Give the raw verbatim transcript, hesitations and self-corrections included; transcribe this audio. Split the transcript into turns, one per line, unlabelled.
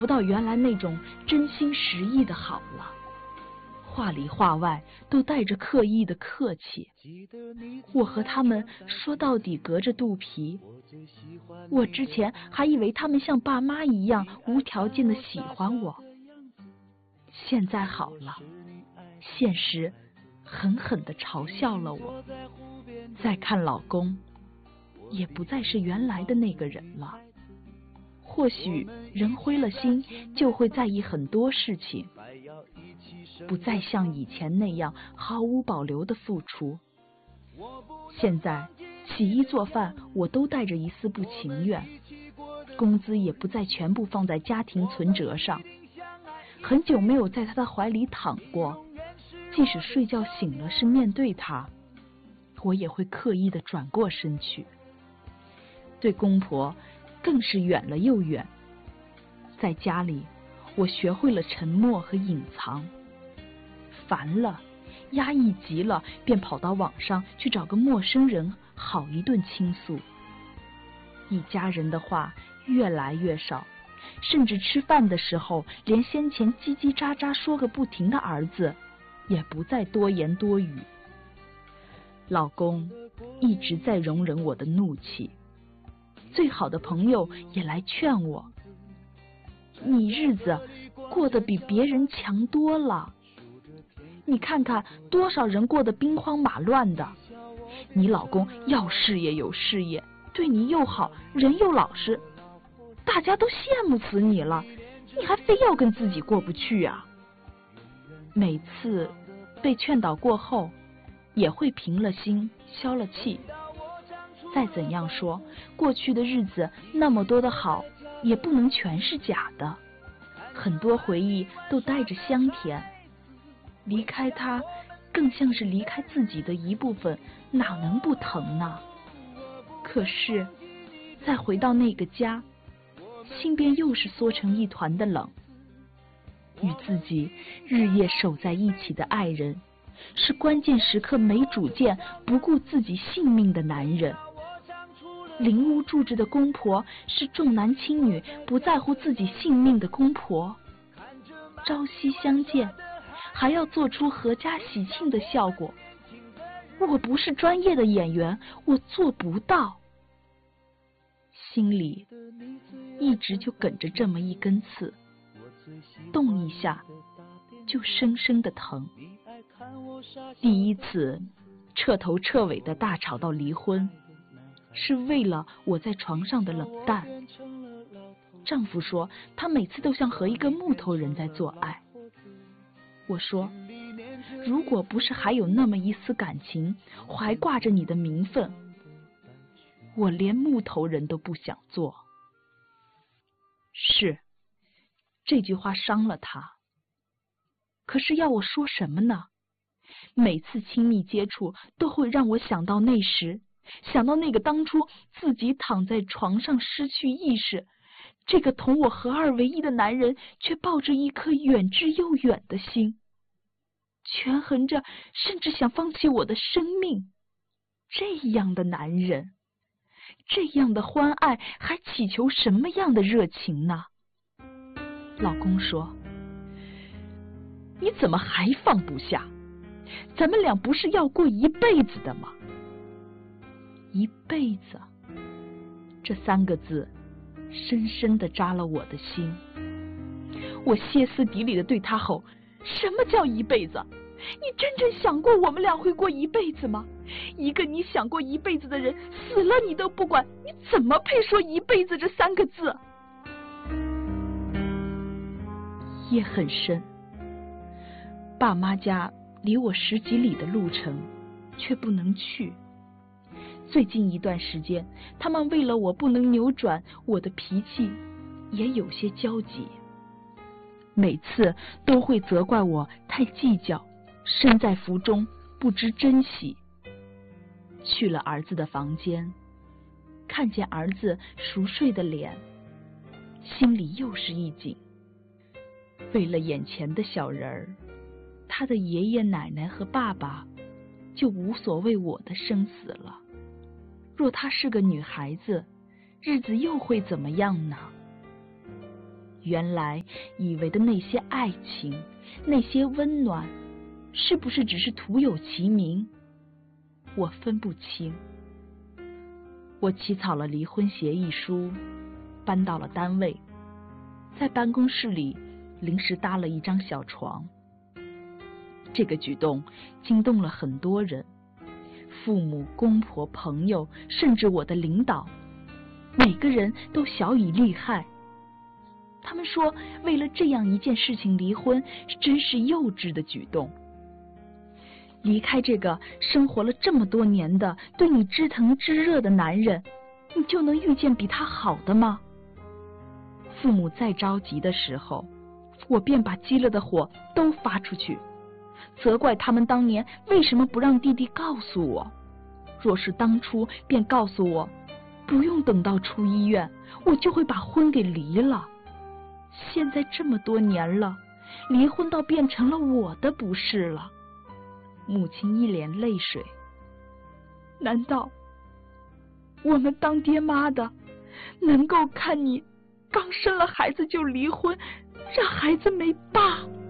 不到原来那种真心实意的好了，话里话外都带着刻意的客气。我和他们说到底隔着肚皮，我之前还以为他们像爸妈一样无条件的喜欢我，现在好了，现实狠狠地嘲笑了我。再看老公，也不再是原来的那个人了。或许人灰了心，就会在意很多事情，不再像以前那样毫无保留的付出。现在洗衣做饭我都带着一丝不情愿，工资也不再全部放在家庭存折上。很久没有在他的怀里躺过，即使睡觉醒了是面对他，我也会刻意的转过身去。对公婆更是远了又远。在家里，我学会了沉默和隐藏，烦了，压抑极了，便跑到网上去找个陌生人好一顿倾诉。一家人的话越来越少，甚至吃饭的时候，连先前叽叽喳喳说个不停的儿子也不再多言多语。老公一直在容忍我的怒气，最好的朋友也来劝我，你日子过得比别人强多了，你看看多少人过得兵荒马乱的，你老公要事业有事业，对你又好，人又老实，大家都羡慕死你了，你还非要跟自己过不去啊。每次被劝导过后，也会平了心，消了气。再怎样说，过去的日子那么多的好，也不能全是假的，很多回忆都带着香甜。离开他，更像是离开自己的一部分，哪能不疼呢？可是，再回到那个家，心便又是缩成一团的冷。与自己日夜守在一起的爱人，是关键时刻没主见、不顾自己性命的男人。邻屋住着的公婆，是重男轻女、不在乎自己性命的公婆。朝夕相见，还要做出阖家喜庆的效果。我不是专业的演员，我做不到。心里一直就梗着这么一根刺，动一下就生生的疼。第一次彻头彻尾的大吵到离婚，是为了我在床上的冷淡。丈夫说他每次都像和一个木头人在做爱。我说，如果不是还有那么一丝感情，怀挂着你的名分，我连木头人都不想做。是，这句话伤了他。可是要我说什么呢？每次亲密接触都会让我想到那时，想到那个当初自己躺在床上失去意识，这个同我合二为一的男人却抱着一颗远之又远的心，权衡着甚至想放弃我的生命。这样的男人，这样的欢爱，还祈求什么样的热情呢？老公说，你怎么还放不下？咱们俩不是要过一辈子的吗？一辈子，这三个字深深地扎了我的心。我歇斯底里地对他吼，什么叫一辈子？你真正想过我们俩会过一辈子吗？一个你想过一辈子的人死了你都不管，你怎么配说一辈子这三个字？夜很深，爸妈家离我十几里的路程，却不能去。最近一段时间，他们为了我不能扭转我的脾气，也有些焦急。每次都会责怪我太计较，身在福中不知珍惜。去了儿子的房间，看见儿子熟睡的脸，心里又是一紧。为了眼前的小人儿，他的爷爷奶奶和爸爸就无所谓我的生死了。若她是个女孩子，日子又会怎么样呢？ 原来以为的那些爱情，那些温暖，是不是只是徒有其名？我分不清。我起草了离婚协议书，搬到了单位，在办公室里临时搭了一张小床。这个举动惊动了很多人，父母、公婆、朋友，甚至我的领导，每个人都小以厉害。他们说，为了这样一件事情离婚，真是幼稚的举动。离开这个生活了这么多年的对你知疼知热的男人，你就能遇见比他好的吗？父母再着急的时候，我便把积了的火都发出去，责怪他们当年为什么不让弟弟告诉我。若是当初便告诉我，不用等到出医院，我就会把婚给离了。现在这么多年了，离婚倒变成了我的不是了。母亲一脸泪水，难道我们当爹妈的能够看你刚生了孩子就离婚，让孩子没爸？